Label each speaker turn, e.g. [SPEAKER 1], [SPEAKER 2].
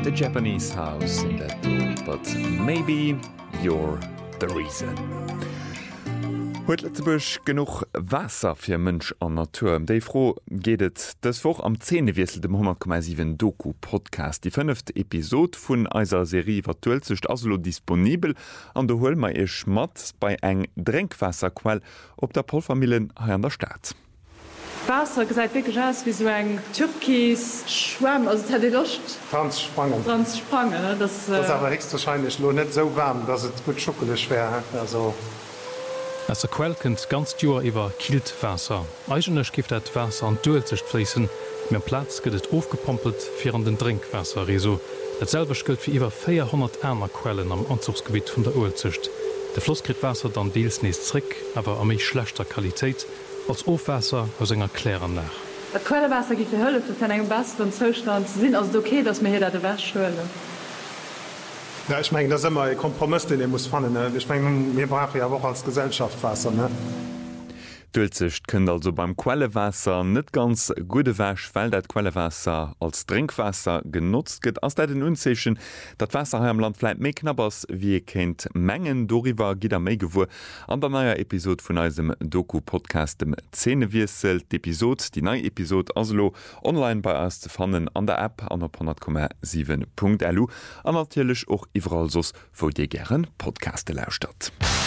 [SPEAKER 1] the Japanese house in that door, but maybe you're the reason. Heute Letztebusch genug Wasser für Mensch an Natur. Dei froh gehtt das Woch am 10. Wirsel dem 100,7 Doku Podcast. Die 5. Episode vun eiser Serie virtuellzucht aslo disponibel an der Holmer e Schmat bei eng Drinkwasserquell op der Polfamilien ha an der Stadt.
[SPEAKER 2] Wasser gesagt wirklich aus wie so ein Türkis Schwamm, also hat die Lust
[SPEAKER 3] Transspangen.
[SPEAKER 2] Das
[SPEAKER 3] aber höchstwahrscheinlich nur nicht so warm, dass es gut schockelig wäre. Also
[SPEAKER 4] As der Quell kënnt ganz Joer iwwer Kiltwasser. Eigenlech gift et Wasser an duelzecht fließen, mir Platz gët et aufgepompelt fir an den Drinkwasserreso. Datselwech gëlt fir iwwer 400 Äner Quellen am Anzugsgebiet vun der Oelzecht. De Floss krit Wasser dann deels nees zrick, awer a méi schlechter Qualitätit als Ofwasser aus enger Klären nach.
[SPEAKER 2] Dat Quellewasser gi fir Hëlle fir engem besseren Zostand sinn ass okay, dats mir hier dat de wäsch schwle.
[SPEAKER 3] ja, ich meine, das ist immer ein Kompromiss, den ihr muss fannen. Ne? Ich meine, wir brauchen ja auch als Gesellschaft Wasser. Ne?
[SPEAKER 1] Dulzecht kënnt also beim Quellewasser net ganz gute wäsch, weil dat Quellewasser als Trinkwasser genutzt gëtt ass dat den Unzeechen, dat Wasser ha am Land läit méi knappers wie kennt Mengen doriwer giet er méi gewur an der neuer Episode vun eisem Doku-Podcast dem Zähnewirsel d'Episode, die neue Episode aslo online bei ass ze fannen an der App an der 100,7.lu an natierlech och iwwer sos wo Dir gern Podcaste lauscht hat.